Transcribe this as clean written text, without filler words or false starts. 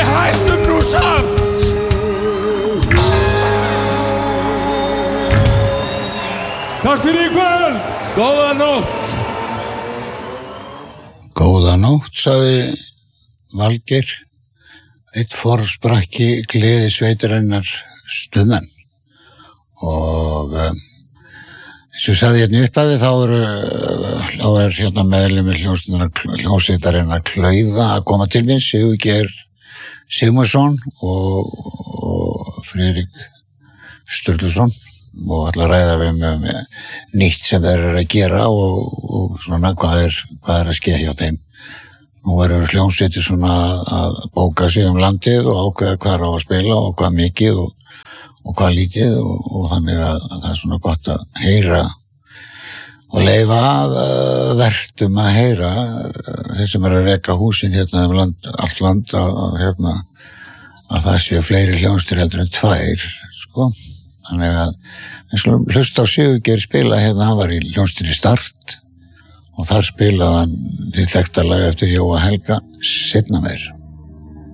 Nei, hættum nú samt! Takk fyrir í kvöld! Góða nótt! Góða nótt, sagði Valgeir, eitt forsprakki gleðisveitarinnar Stuðmenn. Og eins og sagði hérna upphafi, þá er hérna meðlimir hljómsveitarinnar Klaufa að koma til mér, Sigurgeir Sigmarsson og Friðrik Sturluson, og ætla að ræða við með nýtt sem þeir eru að gera og svona hvað er að ske hjá þeim. Nú eru hljómsveitir svona að bóka sig landið og ákveða hvað á að spila og hvað mikið og hvað lítið og þannig að það er svona gott að heyra og leyfa vertum að heyra þeir sem eru að reka húsin hérna allt land að það séu fleiri hljómsveitir heldur en 2, sko. Þannig að hlusta á Sigurgeir spila hérna, hann var í hljómsveitinni Start og þar spilaði hann því þekkta lag eftir Jóa Helga, Seinna meir.